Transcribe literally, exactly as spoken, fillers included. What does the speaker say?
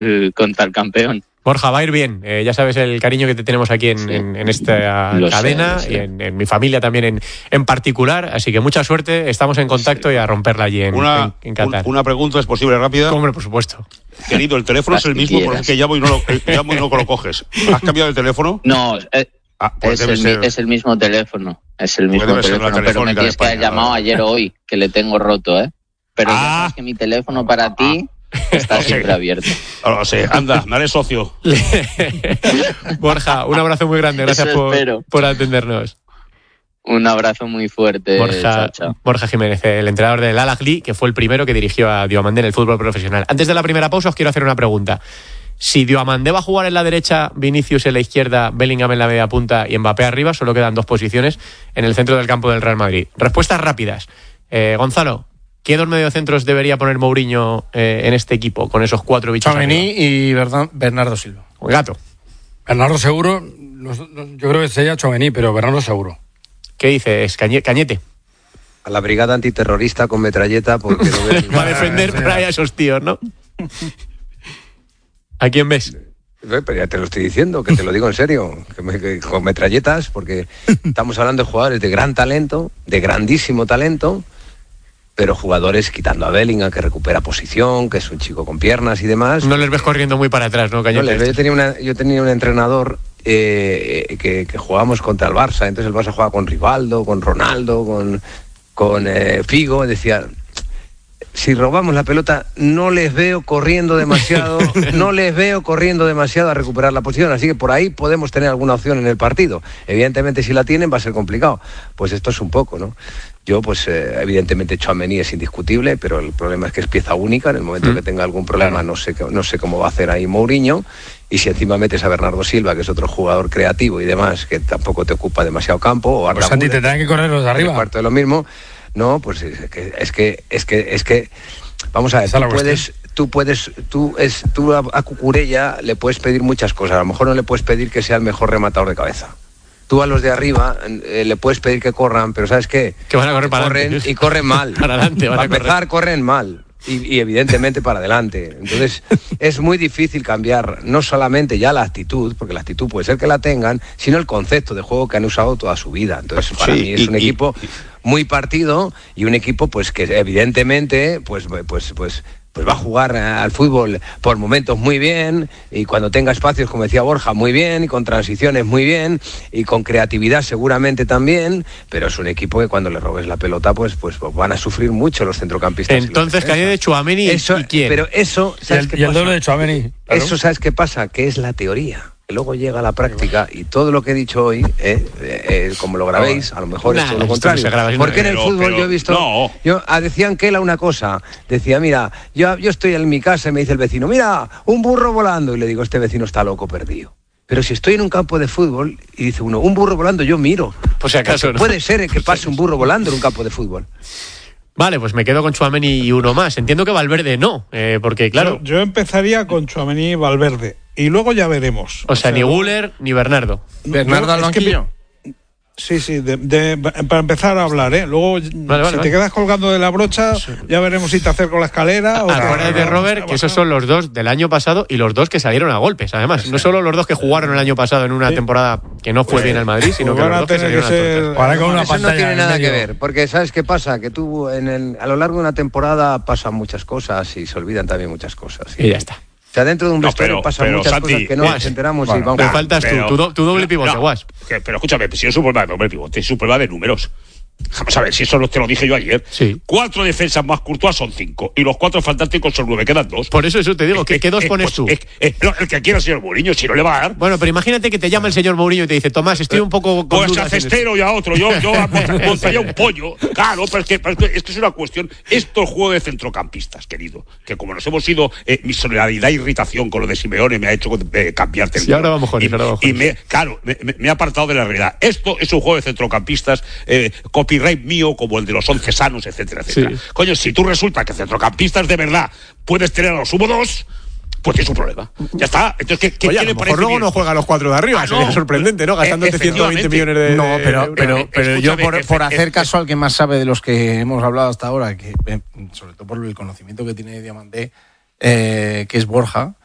eh, contra el campeón. Borja, va a ir bien. Eh, ya sabes el cariño que te tenemos aquí en, sí. en, en esta lo cadena sé, sé. y en, en mi familia también en, en particular. Así que mucha suerte. Estamos en contacto sí. y a romperla allí en, una, en, en Qatar. Un, una pregunta, ¿es posible rápida? Hombre, por supuesto. Querido, el teléfono es el mismo por el que llamo y no lo, llamo y no lo coges. ¿Has cambiado el teléfono? No, eh, ah, pues es, el, ser... es el mismo teléfono. Es el mismo teléfono, pero me tienes que haber llamado ayer o hoy, que le tengo roto, ¿eh? Pero ah. ya sabes que mi teléfono para ah. ti... Está no siempre sé. abierto. No lo sé. Anda, me haré socio. Borja, un abrazo muy grande. Gracias por, por atendernos. Un abrazo muy fuerte. Borja, chao, chao. Borja Jiménez, el entrenador del Al-Ahly, que fue el primero que dirigió a Diomandé en el fútbol profesional. Antes de la primera pausa os quiero hacer una pregunta. Si Diomandé va a jugar en la derecha, Vinicius en la izquierda, Bellingham en la media punta y Mbappé arriba, solo quedan dos posiciones en el centro del campo del Real Madrid. Respuestas rápidas. Eh, Gonzalo, ¿qué dos mediocentros debería poner Mourinho eh, en este equipo con esos cuatro bichos? Tchouaméni y Bernardo Silva. Gato. Bernardo seguro, yo creo que sería Tchouaméni, pero Bernardo seguro. ¿Qué dices, Cañete? A la brigada antiterrorista con metralleta porque no ves... Para defender por ahí a esos tíos, ¿no? ¿A quién ves? Pero ya te lo estoy diciendo, que te lo digo en serio, que me, que con metralletas, porque estamos hablando de jugadores de gran talento, de grandísimo talento, pero jugadores quitando a Bellingham, que recupera posición, que es un chico con piernas y demás. No les ves corriendo muy para atrás, ¿no, Cañete? No les ves. Yo tenía, una, yo tenía un entrenador eh, que, que jugábamos contra el Barça, entonces el Barça jugaba con Rivaldo, con Ronaldo, con, con eh, Figo, decía... Si robamos la pelota, no les veo corriendo demasiado, no les veo corriendo demasiado a recuperar la posición, así que por ahí podemos tener alguna opción en el partido. Evidentemente, si la tienen, va a ser complicado. Pues esto es un poco, ¿no? Yo, pues, eh, evidentemente, Tchouaméni es indiscutible, pero el problema es que es pieza única. En el momento mm. que tenga algún problema, no sé, no sé cómo va a hacer ahí Mourinho. Y si encima metes a Bernardo Silva, que es otro jugador creativo y demás, que tampoco te ocupa demasiado campo, o Arda pues Santi, Güler, te tendrán que correr los de arriba. Parte de lo mismo. No, pues es que es que es que es que vamos a ver, tú puedes, tú puedes, tú es tú a, a Cucurella le puedes pedir muchas cosas, a lo mejor no le puedes pedir que sea el mejor rematador de cabeza. Tú a los de arriba eh, le puedes pedir que corran, pero ¿sabes qué? Que van a correr para corren adelante. Y corren mal. Para adelante, van para a correr. empezar, corren mal. Y, y evidentemente para adelante. Entonces es muy difícil cambiar no solamente ya la actitud, porque la actitud puede ser que la tengan, sino el concepto de juego que han usado toda su vida. Entonces para sí, mí es y, un equipo y, muy partido y un equipo pues que evidentemente pues pues pues pues va a jugar al fútbol por momentos muy bien, y cuando tenga espacios, como decía Borja, muy bien, y con transiciones muy bien, y con creatividad seguramente también, pero es un equipo que cuando le robes la pelota, pues pues van a sufrir mucho los centrocampistas. Entonces, calle de Tchouaméni y quién. Pero eso, ¿sabes y el, y el doble de Tchouaméni. Claro. Eso, ¿sabes qué pasa? Que es la teoría. Luego llega la práctica y todo lo que he dicho hoy, eh, eh, eh, como lo grabéis, a lo mejor nah, es todo lo contrario. Graba, porque en el fútbol pero, yo he visto, no. yo ah, decían que era una cosa, decía, mira, yo, yo estoy en mi casa y me dice el vecino, mira, un burro volando, y le digo, este vecino está loco perdido. Pero si estoy en un campo de fútbol y dice uno, un burro volando, yo miro. Por si acaso, ¿no? Puede ser que pase un burro volando en un campo de fútbol. Vale, pues me quedo con Tchouaméni y uno más. Entiendo que Valverde no, eh, porque claro... Yo, yo empezaría con Tchouaméni y Valverde, y luego ya veremos. O sea, o sea ni Güler ni Bernardo. ¿Bernardo al banquillo? Sí, sí, de, de, para empezar a hablar, ¿eh? Luego, vale, si vale, te vale. quedas colgando de la brocha, sí. ya veremos si te acerco la escalera o... Acuérdate de Robert, que esos son los dos del año pasado y los dos que salieron a golpes, además. Sí. No solo los dos que jugaron el año pasado en una sí. temporada que no fue pues, bien al Madrid, sino pues que los dos que salieron que ser... a para con una Eso no tiene nada medio. que ver, porque ¿sabes qué pasa? Que tú, en el, a lo largo de una temporada pasan muchas cosas y se olvidan también muchas cosas. Y, y ya está. O sea, dentro de un vestuario no, pasan muchas Santi, cosas que no nos enteramos bueno, y vamos... Te faltas pero, tú, tu, tu doble pivote, no, Guas. Pero escúchame, si es un problema de doble pivote, es un problema de números. Vamos a ver, si eso te lo dije yo ayer. Sí. Cuatro defensas más Courtois son cinco. Y los cuatro fantásticos son nueve, quedan dos. Por eso eso te digo, que ¿qué dos pones pues, tú? Es, es, es, el que quiera el señor Mourinho, si no le va a dar. Bueno, pero imagínate que te llama el señor Mourinho y te dice, Tomás, estoy un poco... Con pues a Cestero y a otro, yo, yo montaría un pollo. Claro, pero es que, pero es que es una cuestión... Esto es juego de centrocampistas, querido. Que como nos hemos ido, eh, mi solidaridad e irritación con lo de Simeone me ha hecho eh, cambiarte el sí, ahora vamos con y, eso, ahora vamos y me, claro, me, me ha apartado de la realidad. Esto es un juego de centrocampistas, eh, copyright mío, como el de los once sanos, etcétera, etcétera. Sí. Coño, si tú resulta que centrocampistas de verdad puedes tener a los sumo dos, pues tienes un problema. Ya está. Entonces, ¿qué, qué Oye, a lo mejor luego no juega a los cuatro de arriba. Ah, Sería no. sorprendente, ¿no? Gastándote ciento veinte millones de No, pero, de pero, pero yo por, por hacer caso al que más sabe de los que hemos hablado hasta ahora, que sobre todo por el conocimiento que tiene de Diomandé, eh, que es Borja,